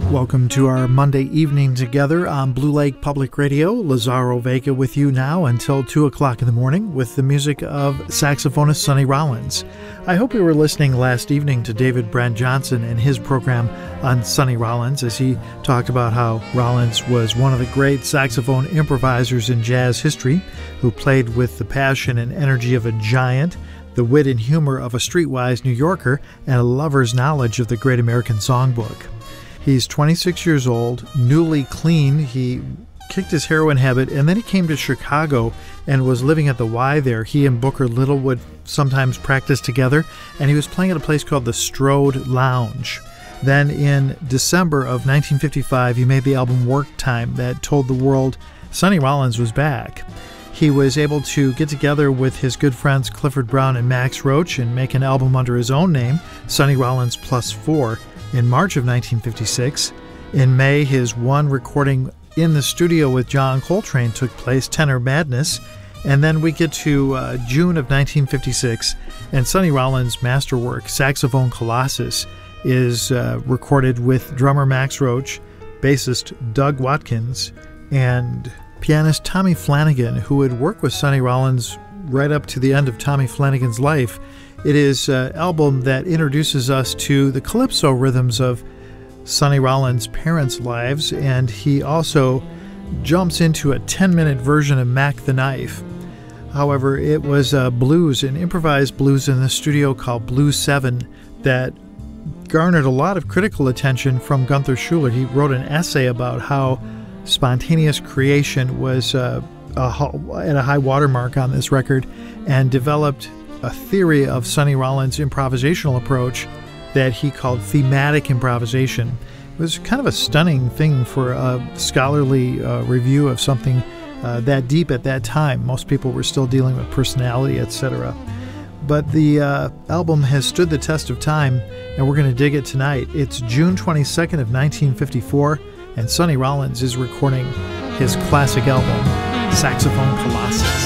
Welcome to our Monday evening together on Blue Lake Public Radio. Lazaro Vega with you now until 2 o'clock in the morning with the music of saxophonist Sonny Rollins. I hope you were listening last evening to David Brent Johnson and his program on Sonny Rollins as he talked about how Rollins was one of the great saxophone improvisers in jazz history who played with the passion and energy of a giant, the wit and humor of a streetwise New Yorker, and a lover's knowledge of the Great American Songbook. He's 26 years old, newly clean. He kicked his heroin habit, and then he came to Chicago and was living at the Y there. He and Booker Little would sometimes practice together, and he was playing at a place called the Strode Lounge. Then in December of 1955, he made the album Work Time that told the world Sonny Rollins was back. He was able to get together with his good friends Clifford Brown and Max Roach and make an album under his own name, Sonny Rollins Plus 4, in March of 1956. In May, his one recording in the studio with John Coltrane took place, Tenor Madness. And then we get to June of 1956, and Sonny Rollins' masterwork, Saxophone Colossus, is recorded with drummer Max Roach, bassist Doug Watkins, and pianist Tommy Flanagan, who would work with Sonny Rollins right up to the end of Tommy Flanagan's life. It is an album that introduces us to the calypso rhythms of Sonny Rollins' parents' lives, and he also jumps into a 10-minute version of Mac the Knife. However, it was blues, an improvised blues in the studio called Blues 7 that garnered a lot of critical attention from Gunther Schuller. He wrote an essay about how spontaneous creation was at a high watermark on this record, and developed a theory of Sonny Rollins' improvisational approach that he called thematic improvisation. It was kind of a stunning thing for a scholarly review of something that deep at that time. Most people were still dealing with personality, etc. But the album has stood the test of time, and we're going to dig it tonight. It's June 22nd of 1954, and Sonny Rollins is recording his classic album, Saxophone Colossus.